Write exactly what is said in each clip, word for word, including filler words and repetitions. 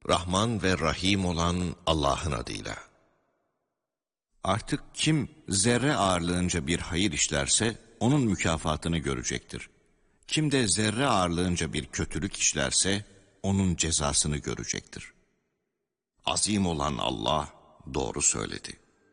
Rahman ve Rahim olan Allah'ın adıyla. Artık kim zerre ağırlığınca bir hayır işlerse onun mükafatını görecektir. Kim de zerre ağırlığınca bir kötülük işlerse onun cezasını görecektir. Azim olan Allah doğru söyledi.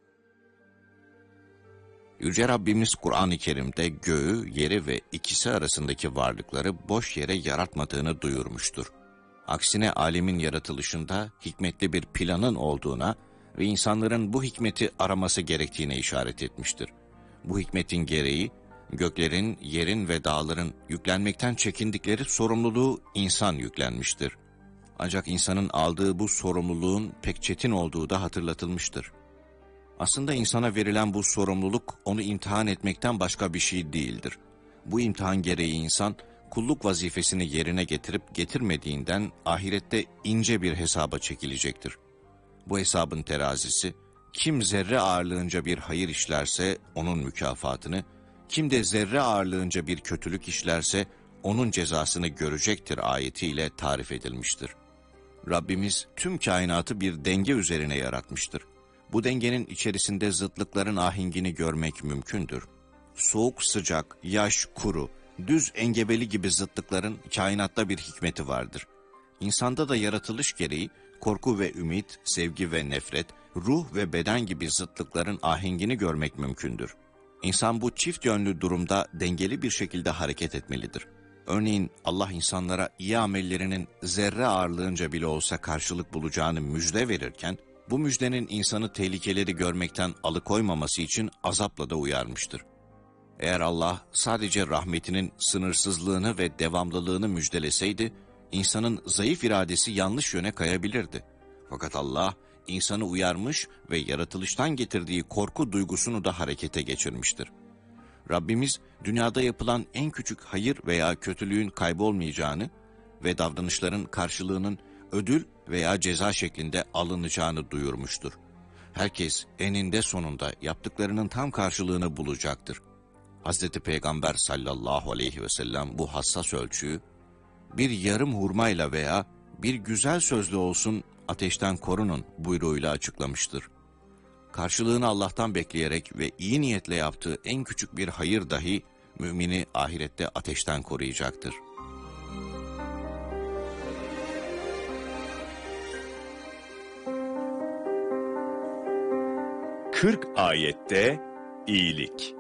Yüce Rabbimiz Kur'an-ı Kerim'de göğü, yeri ve ikisi arasındaki varlıkları boş yere yaratmadığını duyurmuştur. Aksine alemin yaratılışında hikmetli bir planın olduğuna ve insanların bu hikmeti araması gerektiğine işaret etmiştir. Bu hikmetin gereği, göklerin, yerin ve dağların yüklenmekten çekindikleri sorumluluğu insan yüklenmiştir. Ancak insanın aldığı bu sorumluluğun pek çetin olduğu da hatırlatılmıştır. Aslında insana verilen bu sorumluluk onu imtihan etmekten başka bir şey değildir. Bu imtihan gereği insan, kulluk vazifesini yerine getirip getirmediğinden ahirette ince bir hesaba çekilecektir. Bu hesabın terazisi, kim zerre ağırlığınca bir hayır işlerse onun mükafatını, kim de zerre ağırlığınca bir kötülük işlerse onun cezasını görecektir ayetiyle tarif edilmiştir. Rabbimiz tüm kainatı bir denge üzerine yaratmıştır. Bu dengenin içerisinde zıtlıkların ahengini görmek mümkündür. Soğuk sıcak, yaş kuru, düz engebeli gibi zıtlıkların kainatta bir hikmeti vardır. İnsanda da yaratılış gereği korku ve ümit, sevgi ve nefret, ruh ve beden gibi zıtlıkların ahengini görmek mümkündür. İnsan bu çift yönlü durumda dengeli bir şekilde hareket etmelidir. Örneğin Allah insanlara iyi amellerinin zerre ağırlığınca bile olsa karşılık bulacağını müjde verirken, bu müjdenin insanı tehlikeleri görmekten alıkoymaması için azapla da uyarmıştır. Eğer Allah sadece rahmetinin sınırsızlığını ve devamlılığını müjdeleseydi, insanın zayıf iradesi yanlış yöne kayabilirdi. Fakat Allah, insanı uyarmış ve yaratılıştan getirdiği korku duygusunu da harekete geçirmiştir. Rabbimiz, dünyada yapılan en küçük hayır veya kötülüğün kaybolmayacağını ve davranışların karşılığının ödül veya ceza şeklinde alınacağını duyurmuştur. Herkes eninde sonunda yaptıklarının tam karşılığını bulacaktır. Hazreti Peygamber sallallahu aleyhi ve sellem bu hassas ölçüyü, bir yarım hurmayla veya bir güzel sözlü olsun ateşten korunun buyruğuyla açıklamıştır. Karşılığını Allah'tan bekleyerek ve iyi niyetle yaptığı en küçük bir hayır dahi mümini ahirette ateşten koruyacaktır. kırk ayette iyilik.